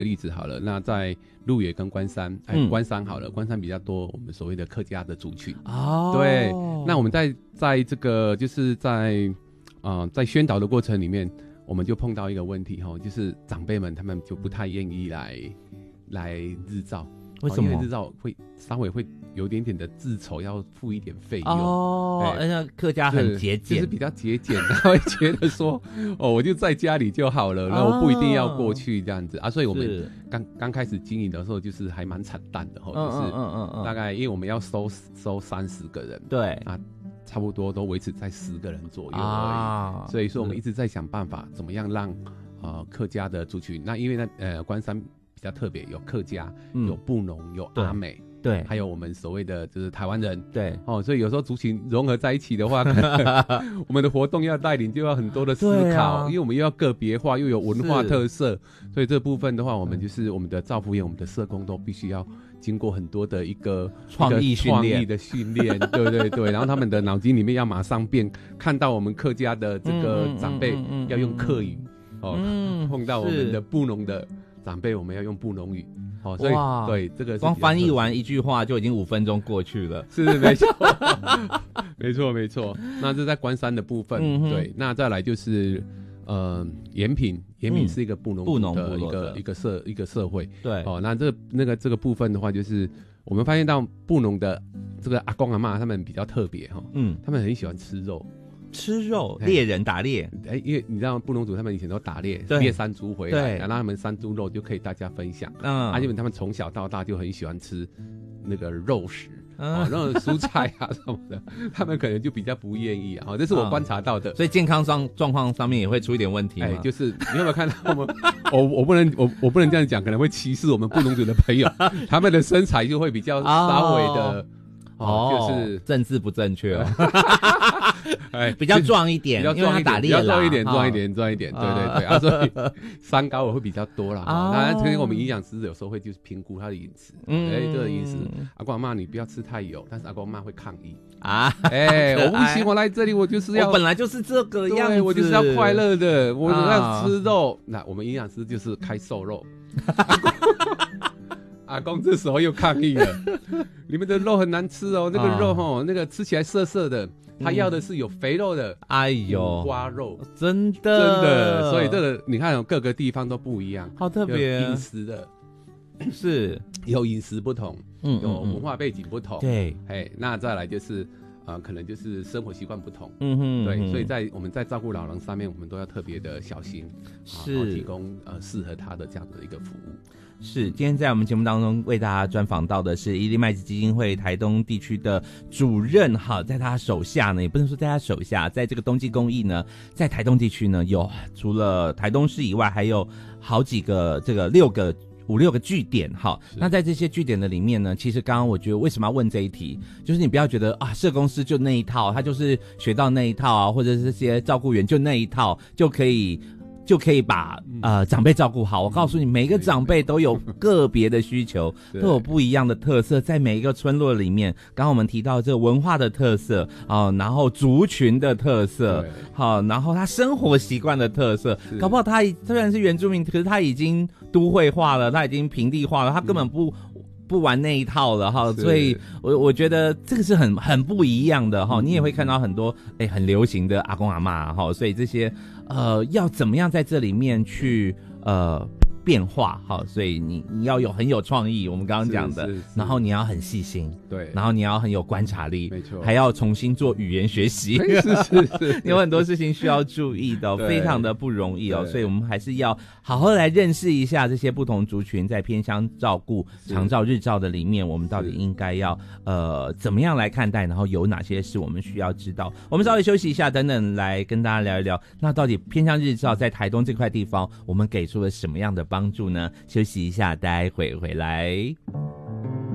例子好了，那在鹿野跟关山，关山好了，关山比较多我们所谓的客家的族群。对，那我们在这个就是在宣导的过程里面，我们就碰到一个问题就是长辈们他们就不太愿意来日照。 为什么？ 因为日照会稍微会有点点的自筹，要付一点费用。 而且客家很节俭， 就是比较节俭，他会觉得说，我就在家里就好了，那我不一定要过去这样子啊。所以我们刚开始经营的时候，就是还蛮惨淡的就是大概因为我们要收30个人， 对啊，差不多都维持在10个人左右而已。所以说我们一直在想办法，怎么样让客家的族群，那因为关山比较特别，有客家，有布农，有阿美， 对， 还有我们所谓的就是台湾人， 对， 所以有时候族群融合在一起的话，可能我们的活动要带领就要很多的思考，因为我们又要个别化，又有文化特色，所以这部分的话，我们就是我们的照服员、我们的社工都必须要经过很多的一个创意的训练，对，然后他们的脑筋里面要马上看到我们客家的这个长辈要用客语，碰到我们的布农的长辈，我们要用布农语，所以对这个光翻译完一句话就已经5分钟过去了， 是没错，没错。那这在关山的部分，对，那再来就是延平是一个布农的一个社会， 对， 那这个部分的话，就是我们发现到布农的这个阿公阿嬷他们比较特别他们很喜欢吃肉。 猎人打猎， 因为你知道布农族他们以前都打猎，猎山猪回来，然后他们山猪肉就可以大家分享。因为他们从小到大就很喜欢吃那个肉食，然后蔬菜啊什么的，他们可能就比较不愿意这是我观察到的。 所以健康状况上面也会出一点问题吗？ 就是你有没有看到我们？我不能这样讲，可能会歧视我们布农族的朋友，他们的身材就会比较稍微的。就是政治不正确比较壮一点，因为他打猎啦， 比较壮一点，对，所以三高我会比较多啦。当然，其实我们营养师有时候会就是评估他的饮食，这个饮食，阿公阿嬷你不要吃太油，但是阿公阿嬷会抗议我不行，我来这里我就是要， 我本来就是这个样子， 我就是要快乐的，我要吃肉。那我们营养师就是开瘦肉。阿公这时候又抗议了，你们的肉很难吃那个肉那个吃起来涩涩的，他要的是有肥肉的，五花肉， 真的， 所以这个你看各个地方都不一样， 好特别， 饮食的是有饮食不同，有文化背景不同， 对， 那再来就是可能就是生活习惯不同，对，所以我们在照顾老人上面，我们都要特别的小心，提供适合他的这样的一个服务。 是，今天在我们节目当中为大家专访到的是伊利麦子基金会台东地区的主任在他手下呢，也不能说在他手下，在这个冬季公益呢，在台东地区呢，有除了台东市以外，还有好几个这个5、6个据点那在这些据点的里面呢，其实刚刚我觉得为什么要问这一题，就是你不要觉得社工师就那一套，他就是学到那一套或者是这些照顾员就那一套就可以把长辈照顾好。我告诉你，每一个长辈都有个别的需求，都有不一样的特色，在每一个村落里面，刚刚我们提到这个文化的特色然后族群的特色然后他生活习惯的特色，搞不好他虽然是原住民，可是他已经都会化了，他已经平地化了，他根本不玩那一套了所以我觉得这个是很不一样的你也会看到很多很流行的阿公阿嬷所以这些要怎么样在这里面去变化所以你要很有创意，我们刚刚讲的，然后你要很细心， 对， 然后你要很有观察力， 没错， 还要重新做语言学习， 是有很多事情需要注意的非常的不容易所以我们还是要好好来认识一下这些不同族群在偏乡照顾长照日照的里面，我们到底应该要怎么样来看待，然后有哪些是我们需要知道。我们稍微休息一下，等等来跟大家聊一聊，那到底偏乡日照在台东这块地方，我们给出了什么样的帮助呢？休息一下，待会回来。